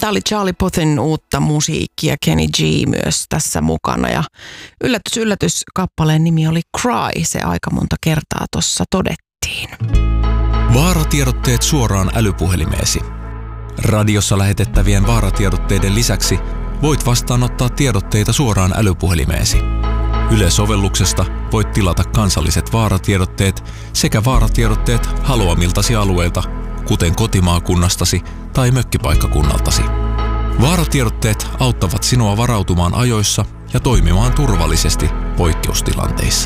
Tämä oli Charlie Puthin uutta musiikkia, Kenny G myös tässä mukana ja yllätys, yllätys, kappaleen nimi oli Cry, se aika monta kertaa tuossa todettiin. Vaaratiedotteet suoraan älypuhelimeesi. Radiossa lähetettävien vaaratiedotteiden lisäksi voit vastaanottaa tiedotteita suoraan älypuhelimeesi. Yle-sovelluksesta voit tilata kansalliset vaaratiedotteet sekä vaaratiedotteet haluamiltasi alueilta, kuten kotimaakunnastasi tai mökkipaikkakunnaltasi. Vaaratiedotteet auttavat sinua varautumaan ajoissa ja toimimaan turvallisesti poikkeustilanteissa.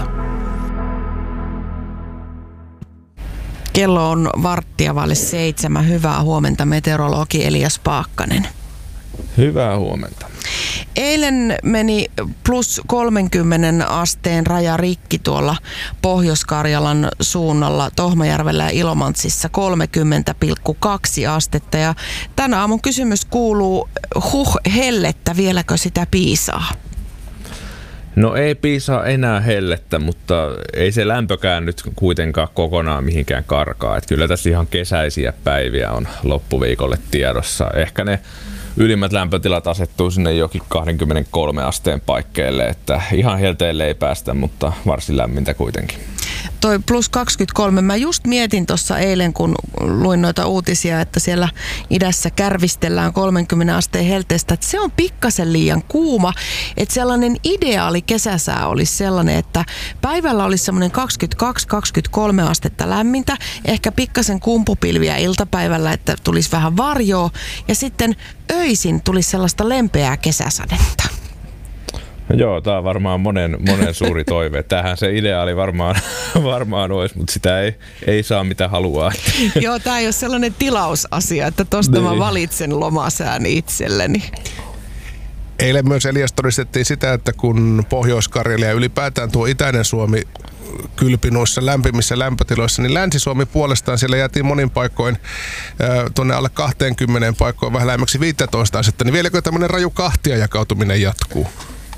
Kello on 6:15. Hyvää huomenta, meteorologi Elias Paakkanen. Hyvää huomenta. Eilen meni plus 30 asteen raja rikki tuolla Pohjois-Karjalan suunnalla Tohmajärvellä ja Ilomantsissa 30,2 astetta. Ja tänä aamun kysymys kuuluu, hellettä, vieläkö sitä piisaa? No ei piisaa enää hellettä, mutta ei se lämpökään nyt kuitenkaan kokonaan mihinkään karkaa. Että kyllä tässä ihan kesäisiä päiviä on loppuviikolle tiedossa. Ehkä ne ylimmät lämpötilat asettuu sinne jokin 23 asteen paikkeille, että ihan helteelle ei päästä, mutta varsin lämmintä kuitenkin. Toi plus 23, mä just mietin tuossa eilen, kun luin noita uutisia, että siellä idässä kärvistellään 30 asteen helteestä, että se on pikkasen liian kuuma, että sellainen ideaali kesäsää olisi sellainen, että päivällä olisi semmoinen 22-23 astetta lämmintä, ehkä pikkasen kumpupilviä iltapäivällä, että tulisi vähän varjoa ja sitten öisin tulisi sellaista lempeää kesäsadetta. Joo, tämä on varmaan monen suuri toive. Tämähän se ideaali varmaan olisi, mutta sitä ei saa mitä haluaa. Joo, tämä ei ole sellainen tilausasia, että tosta mä valitsen lomasään itselleni. Eilen myös, Elias, todistettiin sitä, että kun Pohjois-Karjalia ja ylipäätään tuo itäinen Suomi kylpi noissa lämpimissä lämpötiloissa, niin Länsi-Suomi puolestaan siellä jäätiin monin paikoin tuonne alle 20 paikkoon vähän lähemmäksi 15 astetta. Niin vieläkö tämmöinen raju kahtia jakautuminen jatkuu?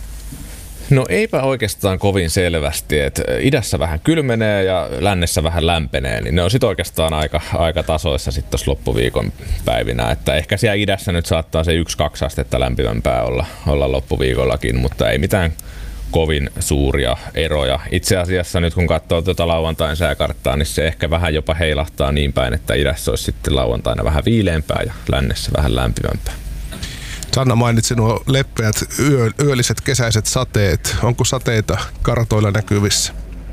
No eipä oikeastaan kovin selvästi, että idässä vähän kylmenee ja lännessä vähän lämpenee, niin ne on sitten oikeastaan aika tasoissa sitten tuossa loppuviikon päivinä, että ehkä siellä idässä nyt saattaa se 1-2 astetta lämpimämpää olla loppuviikollakin, mutta ei mitään kovin suuria eroja. Itse asiassa nyt kun katsoo tuota lauantain sääkarttaa, niin se ehkä vähän jopa heilahtaa niin päin, että idässä olisi sitten lauantaina vähän viileämpää ja lännessä vähän lämpimämpää. Sanna mainitsi nuo leppeät yölliset kesäiset sateet. Onko sateita kartoilla näkyvissä?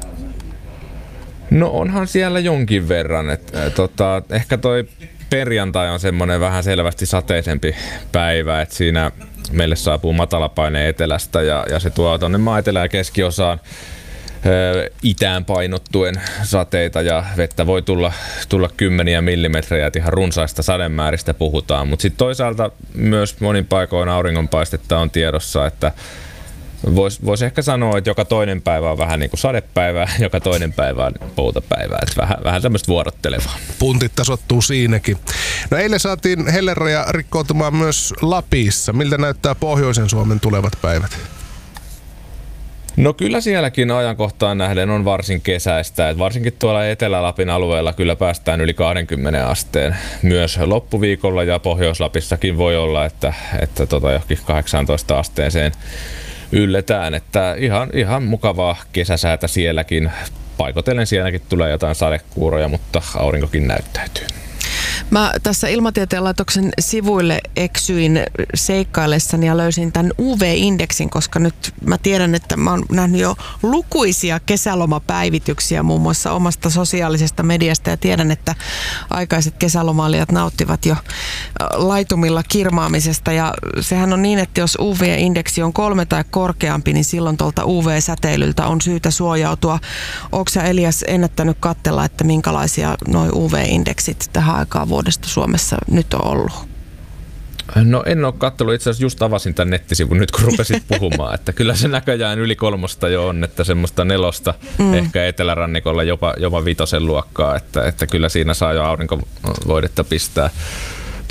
No onhan siellä jonkin verran. Ehkä toi perjantai on semmoinen vähän selvästi sateisempi päivä, että siinä meille saapuu matalapaine etelästä ja se tuo tuonne maa-etelä- ja keskiosaan itään painottuen sateita ja vettä voi tulla kymmeniä millimetrejä, että ihan runsaista sademääristä puhutaan, mutta sitten toisaalta myös monin paikoin auringonpaistetta on tiedossa, että voisi ehkä sanoa, että joka toinen päivä on vähän niin kuin sadepäivää, joka toinen päivä on poutapäivää, että vähän tämmöistä vuorottelevaa. Puntit tasoittuu siinäkin. No eilen saatiin helleraja rikkoutumaan myös Lapissa. Miltä näyttää pohjoisen Suomen tulevat päivät? No kyllä sielläkin ajankohtaan nähden on varsin kesäistä, että varsinkin tuolla Etelä-Lapin alueella kyllä päästään yli 20 asteen myös loppuviikolla ja Pohjois-Lapissakin voi olla, että johonkin 18 asteeseen ylletään, että ihan mukavaa kesäsäätä sielläkin. Paikotellen sielläkin tulee jotain sadekuuroja, mutta aurinkokin näyttäytyy. Mä tässä Ilmatieteen laitoksen sivuille eksyin seikkaillessani ja löysin tämän UV-indeksin, koska nyt mä tiedän, että mä oon nähnyt jo lukuisia kesälomapäivityksiä muun muassa omasta sosiaalisesta mediasta ja tiedän, että aikaiset kesälomailijat nauttivat jo laitumilla kirmaamisesta ja sehän on niin, että jos UV-indeksi on 3 tai korkeampi, niin silloin tuolta UV-säteilyltä on syytä suojautua. Ootko sä, Elias, ennättänyt katsella, että minkälaisia noi UV-indeksit tähän aikaan vuodesta Suomessa nyt on ollut? No en ole katsellut, itse asiassa just avasin tämän nettisivun nyt kun rupesit puhumaan, että kyllä se näköjään yli 3 jo on, että semmoista 4 ehkä etelärannikolla jopa 5 luokkaa, että kyllä siinä saa jo aurinkovoidetta pistää.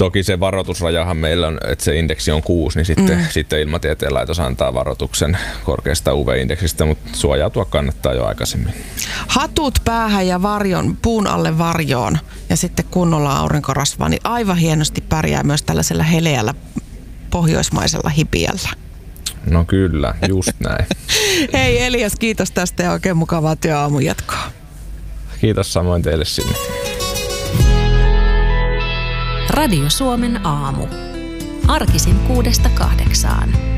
Toki se varoitusrajahan meillä on, että se indeksi on 6, niin sitten Ilmatieteen laitos antaa varoituksen korkeasta UV-indeksistä, mutta suojautua kannattaa jo aikaisemmin. Hatut päähän ja puun alle varjoon ja sitten kunnolla aurinkorasvaa, niin aivan hienosti pärjää myös tällaisella heleällä pohjoismaisella hipiällä. No kyllä, just näin. Hei Elias, kiitos tästä ja oikein mukavaa työaamun jatkoa. Kiitos samoin teille sinne. Radio Suomen aamu. Arkisin 6–8.